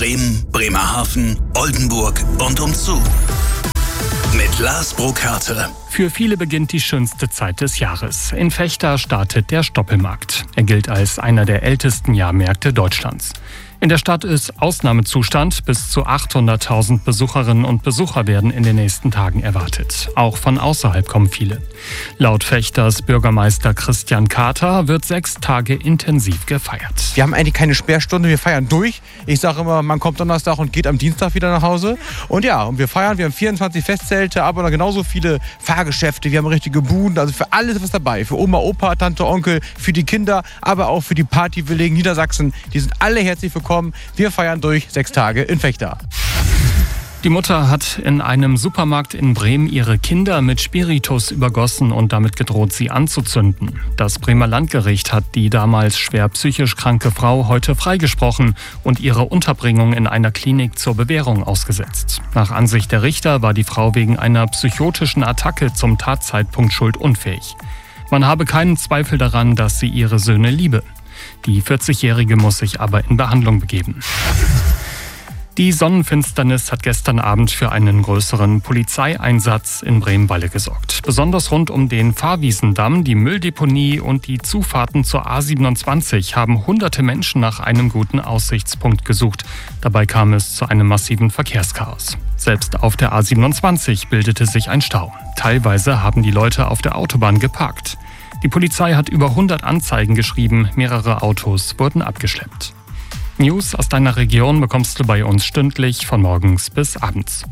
Bremen, Bremerhaven, Oldenburg und umzu. Mit Lars Burkhardt. Für viele beginnt die schönste Zeit des Jahres. In Vechta startet der Stoppelmarkt. Er gilt als einer der ältesten Jahrmärkte Deutschlands. In der Stadt ist Ausnahmezustand. Bis zu 800.000 Besucherinnen und Besucher werden in den nächsten Tagen erwartet. Auch von außerhalb kommen viele. Laut Vechters Bürgermeister Christian Kater wird 6 Tage intensiv gefeiert. Wir haben eigentlich keine Sperrstunde, wir feiern durch. Ich sage immer, man kommt Donnerstag und geht am Dienstag wieder nach Hause. Und ja, und wir feiern, wir haben 24 Festzelte, aber noch genauso viele Fahrgeschäfte. Wir haben richtige Buden, also für alles was dabei. Für Oma, Opa, Tante, Onkel, für die Kinder, aber auch für die Partywilligen Niedersachsen. Die sind alle herzlich willkommen. Wir feiern durch 6 Tage in Vechta. Die Mutter hat in einem Supermarkt in Bremen ihre Kinder mit Spiritus übergossen und damit gedroht, sie anzuzünden. Das Bremer Landgericht hat die damals schwer psychisch kranke Frau heute freigesprochen und ihre Unterbringung in einer Klinik zur Bewährung ausgesetzt. Nach Ansicht der Richter war die Frau wegen einer psychotischen Attacke zum Tatzeitpunkt schuldunfähig. Man habe keinen Zweifel daran, dass sie ihre Söhne liebe. Die 40-Jährige muss sich aber in Behandlung begeben. Die Sonnenfinsternis hat gestern Abend für einen größeren Polizeieinsatz in Bremen-Walle gesorgt. Besonders rund um den Fahrwiesendamm, die Mülldeponie und die Zufahrten zur A27 haben hunderte Menschen nach einem guten Aussichtspunkt gesucht. Dabei kam es zu einem massiven Verkehrschaos. Selbst auf der A27 bildete sich ein Stau. Teilweise haben die Leute auf der Autobahn geparkt. Die Polizei hat über 100 Anzeigen geschrieben, mehrere Autos wurden abgeschleppt. News aus deiner Region bekommst du bei uns stündlich von morgens bis abends.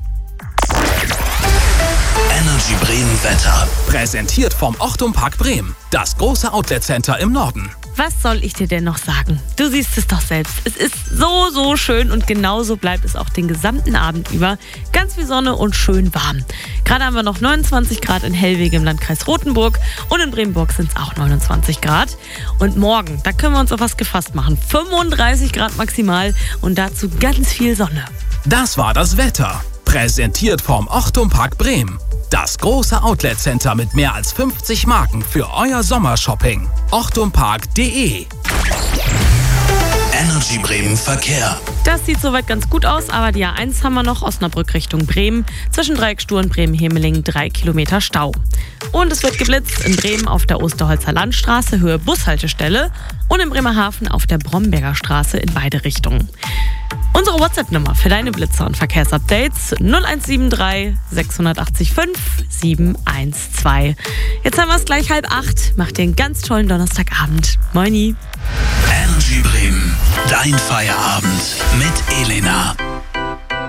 Energy Bremen Wetter. Präsentiert vom Ochtum Park Bremen, das große Outlet-Center im Norden. Was soll ich dir denn noch sagen? Du siehst es doch selbst. Es ist so schön und genauso bleibt es auch den gesamten Abend über. Ganz viel Sonne und schön warm. Gerade haben wir noch 29 Grad in Hellwege im Landkreis Rothenburg und in Bremenburg sind es auch 29 Grad. Und morgen, da können wir uns auf was gefasst machen. 35 Grad maximal und dazu ganz viel Sonne. Das war das Wetter. Präsentiert vom Ochtum Park Bremen. Das große Outlet-Center mit mehr als 50 Marken für euer Sommershopping. ochtumpark.de. Energy Bremen Verkehr. Das sieht soweit ganz gut aus, aber die A1 haben wir noch, Osnabrück Richtung Bremen. Zwischen Dreieckstuhl und Bremen-Hemeling 3 Kilometer Stau. Und es wird geblitzt in Bremen auf der Osterholzer Landstraße, Höhe Bushaltestelle, und in Bremerhaven auf der Bromberger Straße in beide Richtungen. Unsere WhatsApp-Nummer für deine Blitzer und Verkehrsupdates 0173 680 5 712. Jetzt haben wir es gleich 7:30. Macht dir einen ganz tollen Donnerstagabend. Moini. Energy Bremen, dein Feierabend mit Elena.